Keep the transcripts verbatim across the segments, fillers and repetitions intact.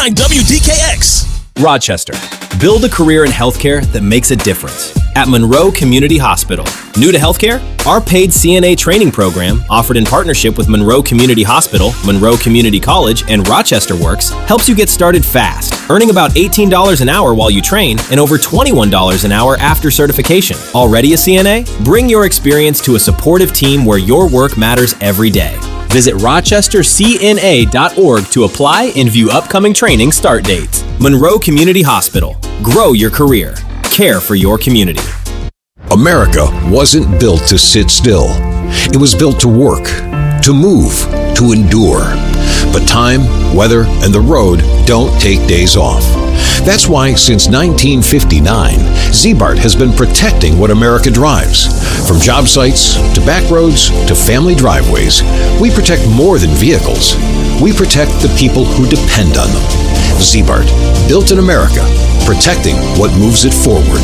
nine W D K X. Rochester. Build a career in healthcare that makes a difference. At Monroe Community Hospital. New to healthcare? Our paid C N A training program, offered in partnership with Monroe Community Hospital, Monroe Community College, and Rochester Works, helps you get started fast, earning about eighteen dollars an hour while you train and over twenty-one dollars an hour after certification. Already a C N A? Bring your experience to a supportive team where your work matters every day. Visit rochester c n a dot org to apply and view upcoming training start dates. Monroe Community Hospital. Grow your career. Care for your community. America wasn't built to sit still. It was built to work, to move, to endure. But time, weather, and the road don't take days off. That's why since nineteen fifty-nine, Z-Bart has been protecting what America drives. From job sites to back roads to family driveways, we protect more than vehicles. We protect the people who depend on them. Z-Bart, built in America, protecting what moves it forward.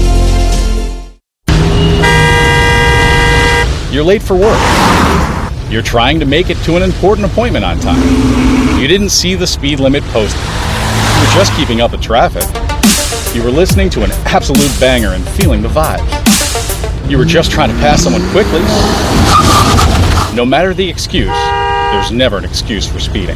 You're late for work. You're trying to make it to an important appointment on time. You didn't see the speed limit posted. You were just keeping up with traffic. You were listening to an absolute banger and feeling the vibe. You were just trying to pass someone quickly. No matter the excuse, there's never an excuse for speeding.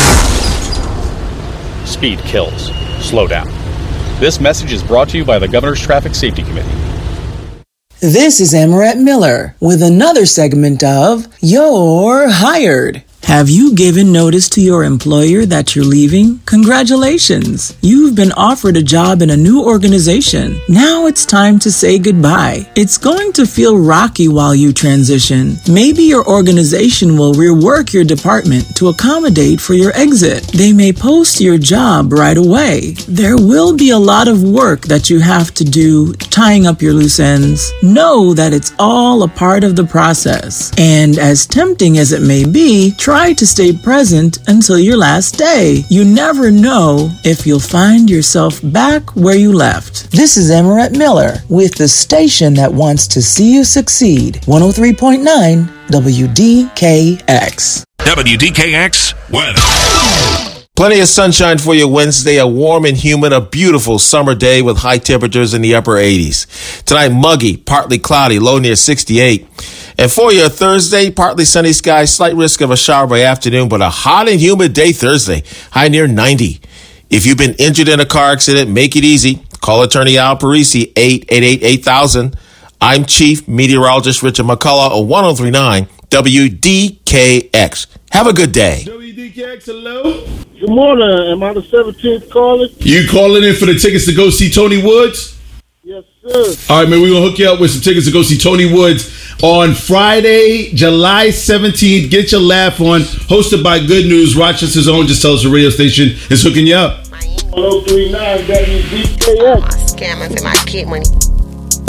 Speed kills. Slow down. This message is brought to you by the Governor's Traffic Safety Committee. This is Amaret Miller with another segment of You're Hired. Have you given notice to your employer that you're leaving? Congratulations! You've been offered a job in a new organization. Now it's time to say goodbye. It's going to feel rocky while you transition. Maybe your organization will rework your department to accommodate for your exit. They may post your job right away. There will be a lot of work that you have to do tying up your loose ends. Know that it's all a part of the process. And as tempting as it may be, try to stay present until your last day. You never know if you'll find yourself back where you left. This is Amaret Miller with the station that wants to see you succeed. one oh three point nine W D K X. W D K X weather. Plenty of sunshine for you Wednesday, a warm and humid, a beautiful summer day with high temperatures in the upper eighties. Tonight, muggy, partly cloudy, low near sixty-eight. And for your Thursday, partly sunny skies, slight risk of a shower by afternoon, but a hot and humid day Thursday, high near ninety. If you've been injured in a car accident, make it easy. Call attorney Al Parisi, eight eight eight, eight thousand. I'm Chief Meteorologist Richard McCullough of one oh three point nine W D K X. Have a good day. W D K X, hello? Good morning. Am I the seventeenth caller? You calling in for the tickets to go see Tony Woods? Yes, sir. All right, man, we're going to hook you up with some tickets to go see Tony Woods on Friday, July seventeenth. Get your laugh on. Hosted by Good News, Rochester's own Just Tell Us the radio station is hooking you up. one oh three point nine W D K X. I'm scamming for my kid money.